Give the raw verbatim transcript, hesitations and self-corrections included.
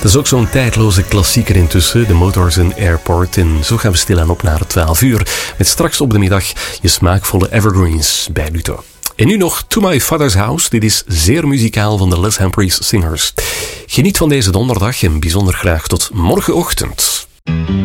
Dat is ook zo'n tijdloze klassieker intussen, de Motors in Airport. En zo gaan we stilaan op naar twaalf uur. Met straks op de middag je smaakvolle evergreens bij Luther. En nu nog To My Father's House. Dit is zeer muzikaal van de Les Humphreys Singers. Geniet van deze donderdag en bijzonder graag tot morgenochtend.